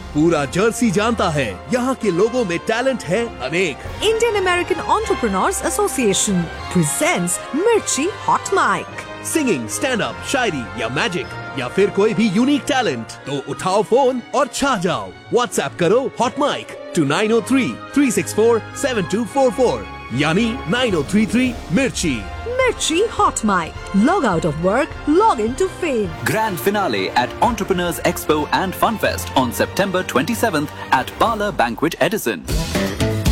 पूरा जर्सी जानता है यहाँ के लोगों में टैलेंट है अनेक। Indian American Entrepreneurs Association presents Mirchi Hot Mic. Singing, stand up, शायरी या मैजिक या फिर कोई भी यूनिक टैलेंट, तो उठाओ फोन और छा जाओ। व्हाट्सएप करो हॉट माइक to 9033647244 यानी 9033 मिर्ची। Mirchi Hot Mic. Log out of work, log into fame. Grand finale at Entrepreneurs Expo and Funfest on September 27th at Parlor Banquet Edison.